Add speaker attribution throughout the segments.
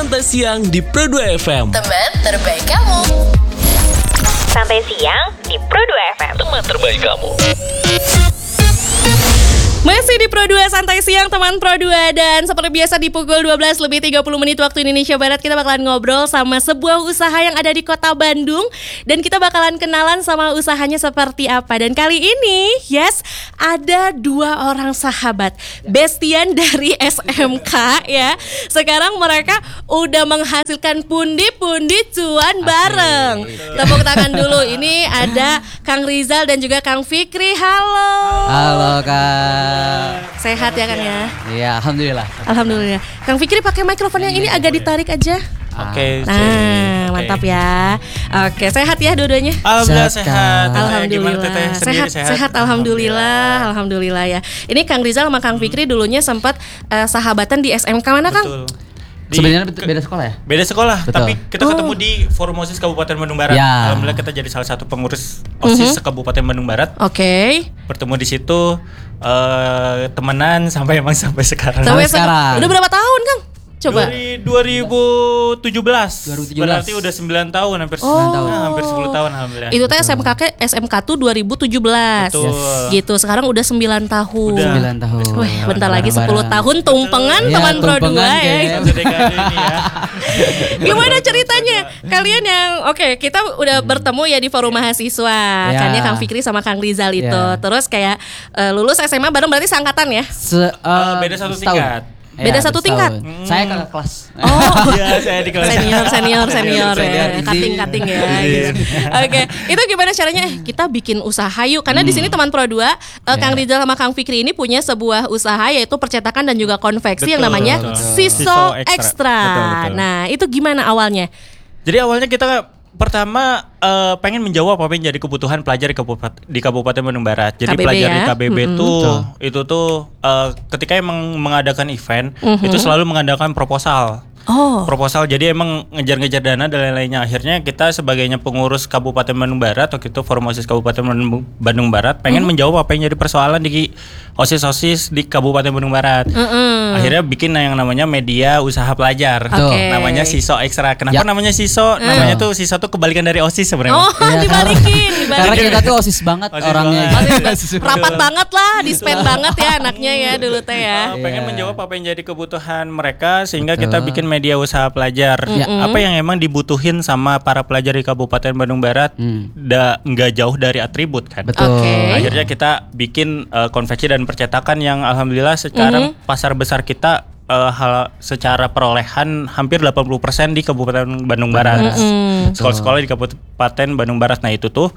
Speaker 1: Santai Siang di Pro 2 FM.
Speaker 2: Teman terbaik kamu.
Speaker 3: Santai Siang di Pro 2 FM.
Speaker 1: Teman terbaik kamu.
Speaker 4: Masih di Pro 2 Santai Siang teman Pro 2. Dan seperti biasa di pukul 12 lebih 30 menit waktu Indonesia Barat, kita bakalan ngobrol sama sebuah usaha yang ada di kota Bandung. Dan kita bakalan kenalan sama usahanya seperti apa. Dan kali ini ada dua orang sahabat bestian dari SMK ya. Sekarang mereka udah menghasilkan pundi-pundi cuan bareng. Tepuk tangan dulu. Ini ada Kang Rizal dan juga Kang Fikri. Halo.
Speaker 5: Halo Kak.
Speaker 4: Sehat ya Kang ya?
Speaker 5: Iya, alhamdulillah.
Speaker 4: Alhamdulillah. Kang Fikri pakai mikrofon yang ini agak ditarik aja.
Speaker 6: Oke.
Speaker 4: Nah, mantap ya. Oke, sehat ya dua-duanya?
Speaker 6: Alhamdulillah sehat.
Speaker 4: Alhamdulillah. Sehat, alhamdulillah ya. Ini Kang Rizal sama Kang Fikri dulunya sempat sahabatan di SMK mana, Kang?
Speaker 6: Betul.
Speaker 5: Sebenarnya beda sekolah ya?
Speaker 6: Beda sekolah,
Speaker 5: Betul.
Speaker 6: tapi kita ketemu di Forum OSIS Kabupaten Bandung Barat.
Speaker 5: Ya.
Speaker 6: Alhamdulillah kita jadi salah satu pengurus OSIS Kabupaten Bandung Barat.
Speaker 4: Oke.
Speaker 6: Bertemu di situ, temenan sampai sekarang.
Speaker 5: Sampai sekarang.
Speaker 4: Udah berapa tahun, Kang? Coba.
Speaker 6: Dari 2017. Berarti udah 9 tahun, hampir 9 tahun. Hampir 10 tahun alhamdulillah.
Speaker 4: Itu teh SMK tuh 2017.
Speaker 6: Betul.
Speaker 4: Gitu. Sekarang udah 9 tahun.
Speaker 6: Udah.
Speaker 5: 9 tahun.
Speaker 4: Wih, bentar lagi 10 tahun tumpengan
Speaker 5: Ya,
Speaker 4: teman Pro 2
Speaker 5: tumpengan,
Speaker 4: ya.
Speaker 5: Ken.
Speaker 6: Satu dekade ini ya.
Speaker 4: Gimana ceritanya? Kalian yang kita udah bertemu ya di forum mahasiswa.
Speaker 5: Ya.
Speaker 4: Kan ya Kang Fikri sama Kang Rizal itu.
Speaker 5: Ya.
Speaker 4: Terus kayak lulus SMA bareng berarti seangkatan ya?
Speaker 6: Beda satu tingkat.
Speaker 4: Beda satu tingkat?
Speaker 5: Saya kakak kelas.
Speaker 4: Oh,
Speaker 6: Iya, saya di kelas.
Speaker 4: senior
Speaker 5: Senior,
Speaker 4: ya.
Speaker 5: izin.
Speaker 4: Cutting ya. Gitu. Oke, itu gimana caranya? Kita bikin usaha yuk. Karena di sini teman Pro 2, Kang Rizal sama Kang Fikri ini punya sebuah usaha yaitu percetakan dan juga konveksi yang
Speaker 6: Betul,
Speaker 4: namanya
Speaker 6: betul.
Speaker 4: Siso
Speaker 6: Siso
Speaker 4: Extra.
Speaker 6: Extra. Betul.
Speaker 4: Nah, itu gimana awalnya?
Speaker 6: Jadi awalnya kita pertama pengen menjawab apa yang jadi kebutuhan pelajar di Kabupaten Bandung Barat. Jadi
Speaker 4: KBB
Speaker 6: pelajar
Speaker 4: ya?
Speaker 6: di KBB itu tuh ketika emang mengadakan event itu selalu mengadakan proposal.
Speaker 4: Oh.
Speaker 6: Proposal, jadi emang ngejar-ngejar dana dan lain-lainnya. Akhirnya kita sebagainya pengurus Kabupaten Bandung Barat, waktu itu Forum OSIS Kabupaten Bandung Barat pengen menjawab apa yang jadi persoalan di OSIS di Kabupaten Bandung Barat. Akhirnya bikin yang namanya media usaha pelajar.
Speaker 4: Oke.
Speaker 6: Namanya Siso Extra. Kenapa
Speaker 5: Ya.
Speaker 6: namanya Siso? Namanya tuh Siso tuh kebalikan dari OSIS sebenarnya.
Speaker 4: Oh,
Speaker 5: Iya,
Speaker 4: dibalikin.
Speaker 5: Karena kita tuh OSIS banget
Speaker 6: OSIS
Speaker 5: orangnya.
Speaker 6: banget.
Speaker 4: Rapat banget lah, dispen banget ya anaknya ya dulu teh ya.
Speaker 6: Pengen menjawab apa yang jadi kebutuhan mereka sehingga kita bikin media usaha pelajar. Apa yang emang dibutuhin sama para pelajar di Kabupaten Bandung Barat nggak jauh dari atribut kan.
Speaker 5: Betul.
Speaker 4: Oke.
Speaker 6: Akhirnya kita bikin konveksi dan percetakan yang alhamdulillah sekarang pasar besar kita secara perolehan hampir 80% di Kabupaten Bandung Barat. Sekolah-sekolah di Kabupaten Bandung Barat. Nah itu tuh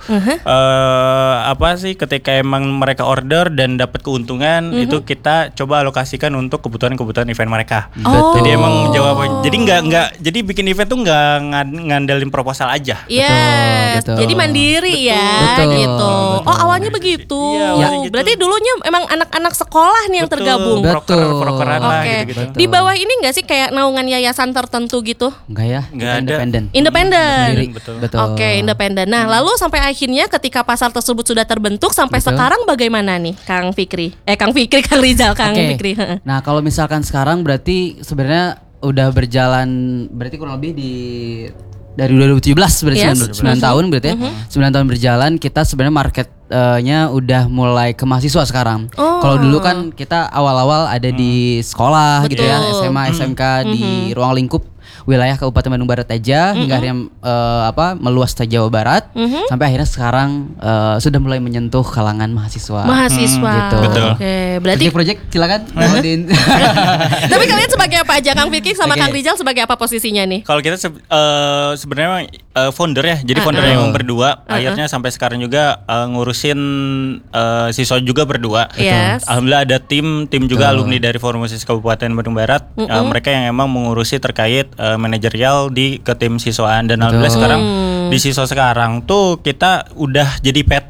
Speaker 6: ketika emang mereka order dan dapat keuntungan itu kita coba alokasikan untuk kebutuhan-kebutuhan event mereka.
Speaker 4: Oh.
Speaker 6: Jadi emang menjawab. Jadi nggak jadi bikin event tuh nggak ngandelin proposal aja.
Speaker 4: Yes,
Speaker 5: Betul.
Speaker 4: jadi mandiri ya
Speaker 5: Betul.
Speaker 4: gitu.
Speaker 5: Betul.
Speaker 4: Oh awalnya begitu.
Speaker 6: Iya, awalnya gitu.
Speaker 4: Berarti dulunya emang anak-anak sekolah nih yang tergabung.
Speaker 5: Betul.
Speaker 6: Prokeran lah
Speaker 4: Oke.
Speaker 6: gitu-gitu.
Speaker 4: Di bawah ini nggak sih kayak naungan yayasan tertentu gitu?
Speaker 5: Enggak ya?
Speaker 6: Nggak ada.
Speaker 5: Independen.
Speaker 4: Independen.
Speaker 5: Sendiri.
Speaker 6: Betul.
Speaker 5: Betul.
Speaker 4: Oke, independen. Nah, lalu sampai akhirnya ketika pasar tersebut sudah terbentuk sampai
Speaker 5: Betul.
Speaker 4: sekarang bagaimana nih, Kang Fikri? Kang Rizal, Kang
Speaker 5: Oke.
Speaker 4: Fikri.
Speaker 5: Nah, kalau misalkan sekarang berarti sebenarnya udah berjalan berarti kurang lebih dari 2017 berarti
Speaker 4: Yes.
Speaker 5: 9 tahun berarti ya. 9 tahun berjalan kita sebenarnya marketnya udah mulai ke mahasiswa sekarang.
Speaker 4: Oh.
Speaker 5: Kalau dulu kan kita awal-awal ada di sekolah gitu ya,
Speaker 4: Betul.
Speaker 5: SMA, SMK di ruang lingkup wilayah Kabupaten Bandung Barat aja hingga akhirnya meluas ke Jawa Barat sampai akhirnya sekarang sudah mulai menyentuh kalangan mahasiswa.
Speaker 4: Mahasiswa.
Speaker 5: Gitu.
Speaker 6: Betul.
Speaker 4: Oke, berarti
Speaker 5: Project silakan. Bawain.
Speaker 4: tapi kalian sebagai apa aja, Kang Fikri sama
Speaker 5: Oke.
Speaker 4: Kang Rizal sebagai apa posisinya nih?
Speaker 6: Kalau kita sebenarnya founder ya, jadi foundernya emang berdua. Akhirnya sampai sekarang juga ngurusin siswa juga berdua.
Speaker 4: Yes.
Speaker 6: Alhamdulillah ada tim juga alumni dari Forum OSIS Kabupaten Bandung Barat. Mereka yang emang mengurusi terkait manajerial ke tim siswaan dan alhamdulillah sekarang di siswa sekarang tuh kita udah jadi PT.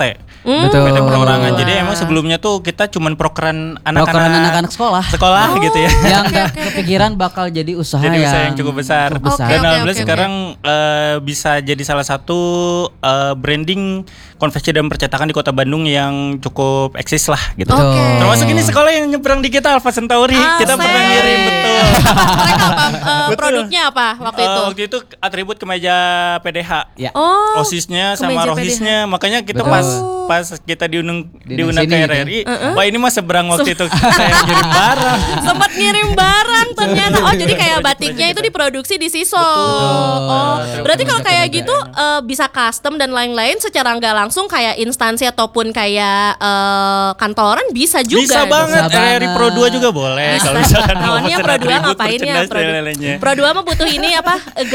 Speaker 5: Betul.
Speaker 6: PT Penerangan. Jadi emang sebelumnya tuh kita cuman
Speaker 5: Prokeran
Speaker 6: anak-anak
Speaker 5: anak-anak sekolah.
Speaker 6: gitu ya.
Speaker 5: Yang nggak kepikiran bakal jadi usaha
Speaker 6: Jadi
Speaker 5: yang,
Speaker 6: usaha yang cukup besar.
Speaker 4: Oke,
Speaker 6: Dan
Speaker 4: oke,
Speaker 6: alhamdulillah
Speaker 4: oke,
Speaker 6: sekarang bisa jadi salah satu branding konveksi dan percetakan di Kota Bandung yang cukup eksis lah gitu.
Speaker 4: Oke.
Speaker 6: Termasuk ini sekolah yang nyebrang di kita Alfa Centauri. Kita pernah
Speaker 4: Asik.
Speaker 6: ngirim betul.
Speaker 4: Mereka apa?
Speaker 6: Betul.
Speaker 4: Produknya apa waktu itu?
Speaker 6: Waktu itu atribut kemeja PDH.
Speaker 5: Ya.
Speaker 4: Oh,
Speaker 6: OSIS-nya sama
Speaker 4: kemeja
Speaker 6: rohisnya, makanya kita
Speaker 5: Betul.
Speaker 6: pas kita diundang
Speaker 5: Diundang
Speaker 6: ke
Speaker 5: sini gitu
Speaker 6: RRI, wah ini mah seberang waktu itu saya ngirim barang.
Speaker 4: sempat ngirim barang ternyata. Oh, jadi kayak batiknya itu diproduksi di Siso. Oh, berarti kalau kayak gitu bisa custom dan lain-lain secara nggak langsung kayak instansi ataupun kayak kantoran bisa juga.
Speaker 6: Bisa banget,
Speaker 5: Bisa banget.
Speaker 6: RRI Pro 2 juga boleh kalau misalkan
Speaker 4: Oh, ini yang Pro 2
Speaker 6: atribut
Speaker 4: ngapain ya?
Speaker 6: merchandise dan lain-lainnya.
Speaker 4: Pro 2 mah butuh ini apa?